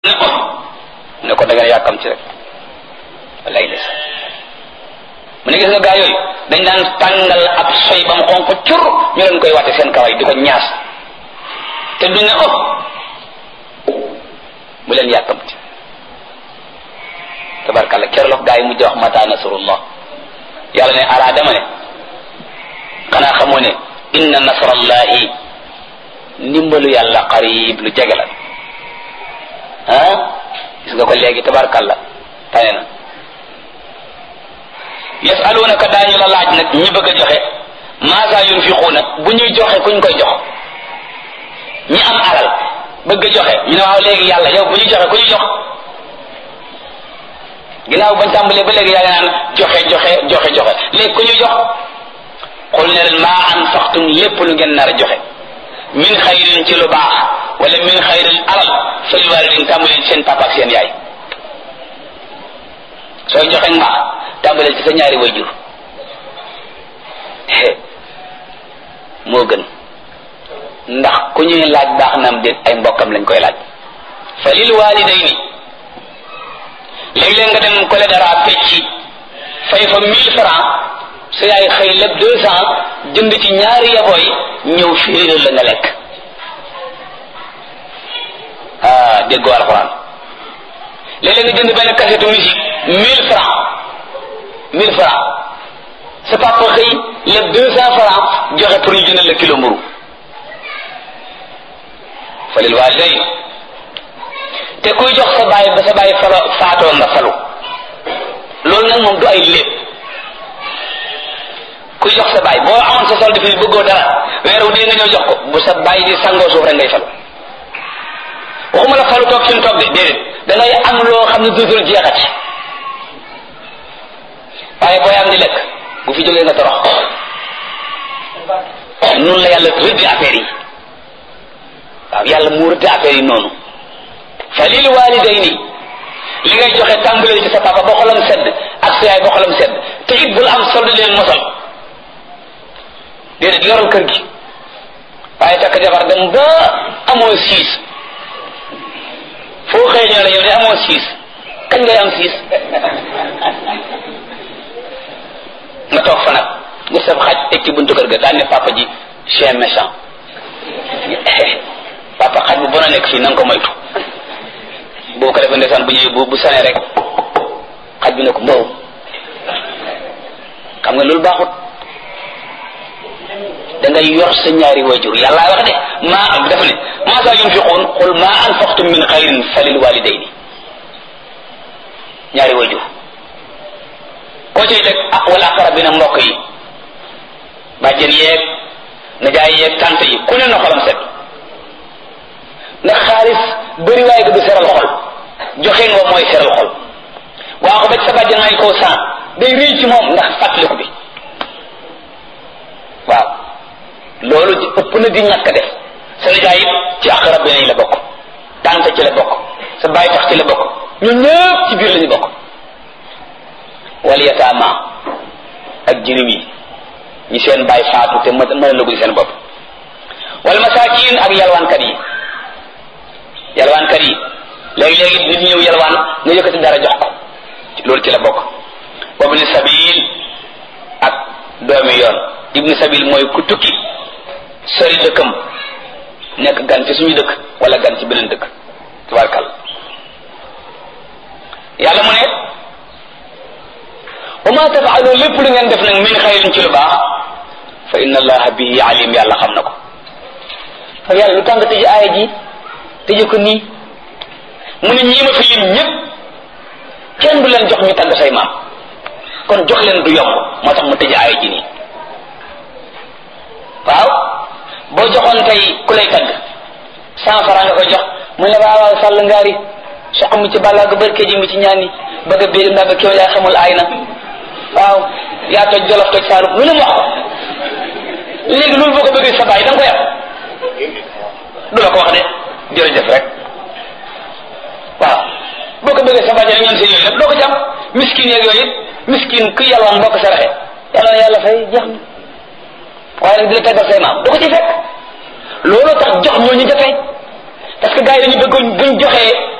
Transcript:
ne ko da ngeen yàkkam ci rek wallaay des mu ne gis nga gaa yooyu dañ daan tàngal ab soy ba mu xonq cur ñu leen koy wàtte seen kaway di ko ñaas te duñ ne bu leen yàkkam ci tabarkalla kerloog gaa yi mujj wax mata nasrullah yàlla ne alaa dama ne xanaa xamoo ne inna nasrallahi ndimbalu yàlla qarib lu jege la gis nga ko léegi tabarkalla tane na yasalunaka daañu la laaj nag ñi bëgg a joxe maasa yunfiquuna bu ñuy joxe kuñ koy jox ñi am alal bëgg a joxe ñu ne waaw léegi yàlla yow bu ñuy joxe ku ñu jox ginnaaw bañ tàmbalee ba léegi yaa ngi naan joxe léegi ku ñu jox xul ne leen maa anfaqtum lépp lu ngeen nar a joxe min xayrin ci lu baax wala min xayrin alal fal waalidin tàmbalee ci seen papa ak seen yaay sooy joxe mbaax tàmbalee ci sa ñaari wayjur moo gën ndax ku ñuy laaj baax na am déet ay mbokkam lañ koy laaj fa lil waalidayni léeg-léeg nga dem kole dara fecci fay fa 1000 francs sa yaay xëy lépp 200 jënd ci ñaari yabooy ñëw féeréer la nga lekk déggoo alxuraan léeg-léeg nga jënd benn cassette musique 1000 francs 1000 francs sa papa xëy lépp 200 francs joxe pour ñu jëndal la kilo mburu fa lil walidayn te kuy jox sa baay ba sa baay faatoo nga falu loolu nag moom du ay lépp kuy jox sa baay boo amoon sa solde fi bëggoo dara weeru dee nga ñëw jox ko bu sa baay di sangoo suuf rek ngay falu waxuma la falu toog fi mu toog de déedéet da ngay am loo xam ne dootul jeexati waaye booy am di lekk bu fi jógee nga torox noonu la yàlla rëdd affaire yi waaw yàlla mu rëdd affaire yi noonu fa lil walidayni li ngay joxe tàmbalee ci sa papa ba xolam sedd ak sa yaay ba xolam sedd te it bul am solde leen mosal déedéet yoral kër gi waaye takk jabar dem ba amoo 6 foo xëy ñoo la yow de amoo 6 kañ ngay am 6 nga toog fa nag nga sab xaj teg ci buntu kër ga daan ne papa ji chien méchant papa xaj bu bon a nekk fii na nga ko moytu boo ko defee ndeysaan bu ñëwee bu sanee rek xaj bi ne ko mbow xam nga loolu baaxut da ngay yor sa ñaari wajur yàlla wax de maa dafa ne maa saa yunfiquun qul maa anfaqtum min xayrin falil walidayni ñaari wajur koo ciy teg wal aqrabina mbokk yi bàjjen yeeg najaay yeeg tante yi ku ne na xolam set ndax xaalis bëri waaye ko du seral xol joxe nga mooy seral xol waa ko ba sa bàjjen may koo san day réy ci moom ndax fàttaliku bi waaw loolu ëpp na di ñàkk def sa nijaay it ci aqrabina yi la bokk tante ci la bokk sa baay tax ci la bokk ñun ñëpp ci biir lañu bokk wal yataama ak jirim yi ñi seen baay faatu te mën a lëgul seen bopp wal masaakin ak yalwaankat yi léegi-léegi nit ñëw yalwaan nga yëkkati dara jox ko loolu ci la bokk wabni sabil ak doomi yoon ibni sabil mooy ku tukki sori dëkkam nekk gan ci suñu dëkk wala gan ci beneen dëkk tabarkal yàlla mu ne wa ma tafaalu lépp lu ngeen def nag min xayrin ci lu baax fa inna allaha bihi alim yàlla xam na ko fa yàlla lu tax nga tëj aaya ji tëje ko nii mu ne ñii ma fi lim ñëpp kenn du leen jox ñu tagg say maam kon jox leen du yomb moo tax mu tëj aaya ji nii waaw boo joxoon tey ku lay tagg 100 francs nga ko jox mu ne waaw sàll ngaari soq mi ci bàllaa ga barke ji mi ci ñaan yi bëgg a béy ndaa ba kéw yaa xamul aay na waaw yaa toj jolof toj saalum lu ne mu wax ko léegi loolu boo ko bëggee sa baay da nga ko yàq du la ko wax de jërëjëf rek waaw boo ko bëggee sa baay ñoom seen yooyu lépp doo ko jàmm miskin yeeg yooyu it miskin ku yalwaan mbokk saraxe yàlla na yàlla fay jeex na waaye nag di la taggal say maam du ko ci fekk loolu tax jox ñooñu jafe parce que gars yi dañu bëgg buñ joxee